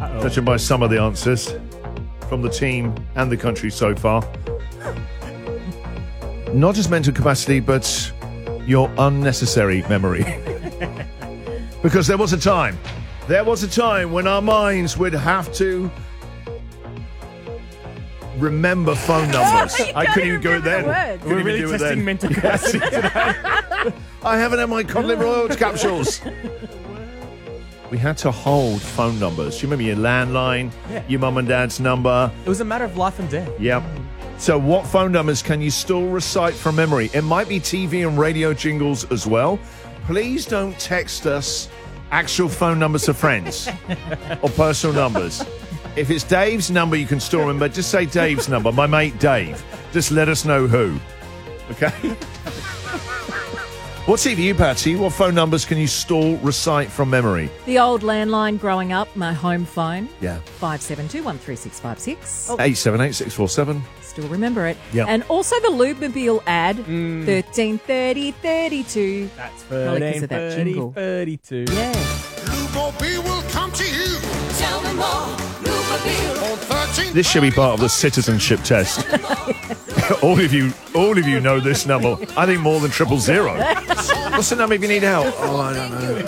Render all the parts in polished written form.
judging by some of the answers from the team and the country so far. Not just mental capacity, but your unnecessary memory. Because there was a time when our minds would have to remember phone numbers. I couldn't even do it then. We're really testing mental capacity today. I haven't had my cod liver oil capsules. We had to hold phone numbers. You remember your landline, your mum and dad's number? It was a matter of life and death. Yep. So what phone numbers can you still recite from memory? It might be TV and radio jingles as well. Please don't text us actual phone numbers of friends or personal numbers. If it's Dave's number you can still remember, just say Dave's number, my mate Dave. Just let us know who. Okay? What's it for you, Patsy? What phone numbers can you still recite from memory? The old landline growing up, my home phone. Yeah. 572-13656. 878-647. Still remember it. Yep. And also the Lubemobile ad, 133032. That's Probably because of that jingle. 32. Yeah. Lubemobile will come to you. Tell me more. Lubemobile on 13. This should be part of the citizenship test. all of you know this number. I think more than 000. What's the number if you need help? Oh, I don't know.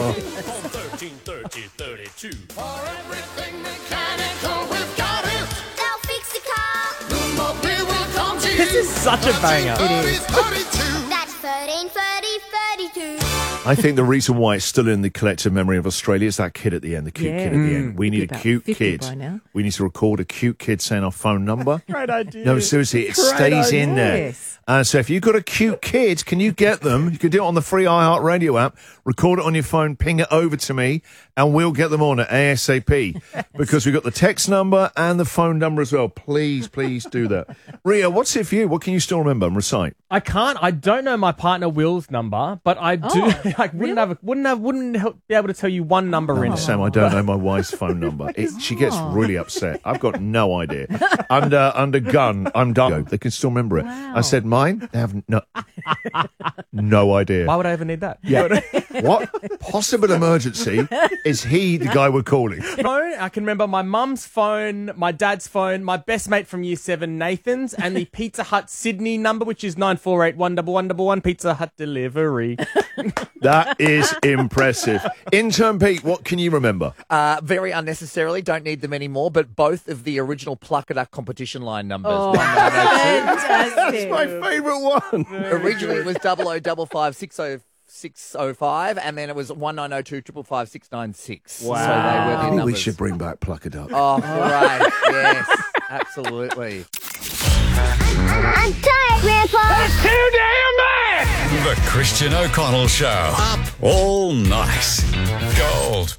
133032. For everything mechanical, we've got it. They'll fix the car. Lubemobile will come to you. This is such a banger. It is. That's 133032. I think the reason why it's still in the collective memory of Australia is that kid at the end, the cute kid at the end. We need a cute kid. By now. We need to record a cute kid saying our phone number. Great idea. No, seriously, it stays in there. Yes. So if you've got a cute kid, can you get them? You can do it on the free iHeartRadio app, record it on your phone, ping it over to me, and we'll get them on at ASAP. Because we've got the text number and the phone number as well. Please, please do that. Ria, what's it for you? What can you still remember and recite? I can't. I don't know my partner Will's number, but I do. I wouldn't be able to tell you one number in it. Sam, I don't know my wife's phone number. She gets really upset. I've got no idea. Under gun, I'm done. They can still remember it. Wow. I said mine. They have no idea. Why would I ever need that? Yeah. What possible emergency is he the guy we're calling? Phone, I can remember my mum's phone, my dad's phone, my best mate from year 7, Nathan's, and the Pizza Hut Sydney number, which is 948-11111, Pizza Hut delivery. That is impressive. Intern Pete, what can you remember? Very unnecessarily, don't need them anymore, but both of the original Plucker Duck competition line numbers. Oh, 'That's fantastic. my favourite one. Originally, it was 0055 605, and then it was 1902 555 696. Wow. So they were their Maybe we numbers. should bring back Plucker Duck. Oh, right. Yes, absolutely. I'm tired, Grandpa. The Christian O'Connell Show. Up all night. Gold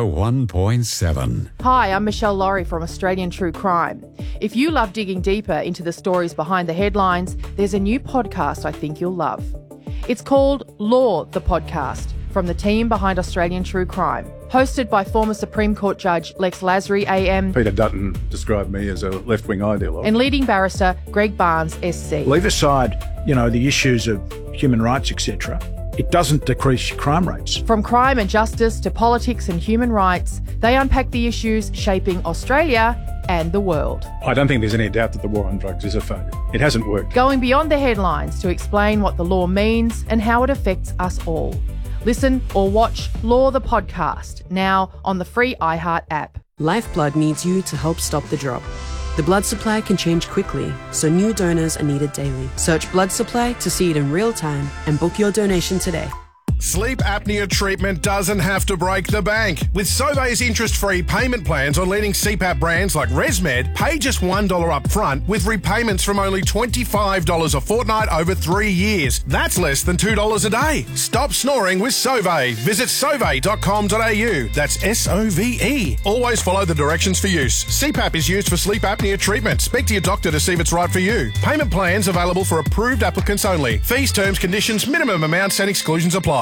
101.7. Hi, I'm Michelle Laurie from Australian True Crime. If you love digging deeper into the stories behind the headlines, there's a new podcast I think you'll love. It's called Law, the Podcast, from the team behind Australian True Crime. Hosted by former Supreme Court Judge Lex Lasry AM Peter Dutton described me as a left-wing ideologue. and leading barrister Greg Barnes SC. Leave aside, the issues of human rights, etc. It doesn't decrease your crime rates. From crime and justice to politics and human rights, they unpack the issues shaping Australia and the world. I don't think there's any doubt that the war on drugs is a failure. It hasn't worked. Going beyond the headlines to explain what the law means and how it affects us all. Listen or watch Law the Podcast, now on the free iHeart app. Lifeblood needs you to help stop the drop. The blood supply can change quickly, so new donors are needed daily. Search blood supply to see it in real time and book your donation today. Sleep apnea treatment doesn't have to break the bank. With Sauve's interest-free payment plans on leading CPAP brands like ResMed, pay just $1 up front with repayments from only $25 a fortnight over 3 years. That's less than $2 a day. Stop snoring with Sauve. Visit sauve.com.au. That's SOVE. Always follow the directions for use. CPAP is used for sleep apnea treatment. Speak to your doctor to see if it's right for you. Payment plans available for approved applicants only. Fees, terms, conditions, minimum amounts and exclusions apply.